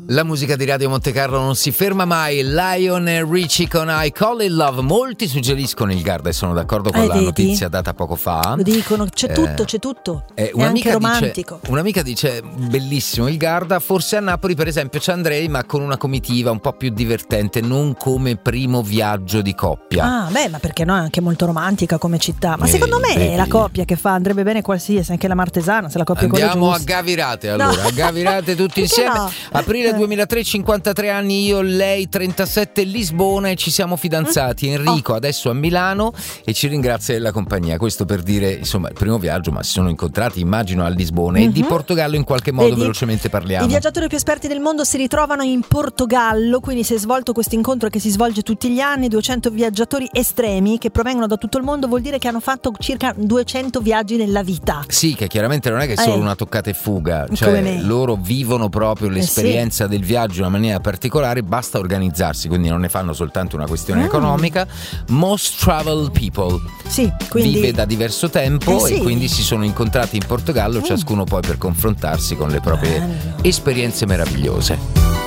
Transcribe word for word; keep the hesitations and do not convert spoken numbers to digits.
La musica di Radio Monte Carlo non si ferma mai. Lion e Richie con I Call It Love. Molti suggeriscono il Garda e sono d'accordo con eh, la vedi? notizia data poco fa. Lo dicono, c'è Eh, tutto, c'è tutto. Eh, È anche un'amica romantico. Dice, un'amica dice bellissimo il Garda, forse a Napoli per esempio ci andrei ma con una comitiva un po' più divertente, non come primo viaggio di coppia. Ah, beh, ma perché no, è anche molto romantica come città. Ma Eh, secondo me vedi. è la coppia che fa, andrebbe bene qualsiasi, anche la Martesana, se la coppia è quella Andiamo a giusta. Gavirate allora, No. a Gavirate tutti Perché insieme. no? Aprile Eh. duemilatré, cinquantatré anni io, lei trentasette, Lisbona, e ci siamo fidanzati. Enrico Oh. adesso a Milano e ci ringrazia della compagnia. Questo per dire, insomma, il primo viaggio, ma si sono incontrati immagino a Lisbona e di Mhm. Portogallo in qualche modo Vedi? velocemente parliamo. I viaggiatori più esperti del mondo si ritrovano in Portogallo, quindi si è svolto questo incontro che si svolge tutti gli anni. duecento viaggiatori estremi che provengono da tutto il mondo, vuol dire che hanno fatto circa duecento viaggi nella vita. Sì, che chiaramente non è che è solo Eh. una toccata e fuga, Come cioè me. loro vivono proprio l'esperienza del viaggio in una maniera particolare, basta organizzarsi, quindi non ne fanno soltanto una questione Mm. economica. Most Travel People Sì, quindi vive da diverso tempo Eh sì. e quindi si sono incontrati in Portogallo, Mm. ciascuno poi per confrontarsi con le proprie Bello. esperienze meravigliose.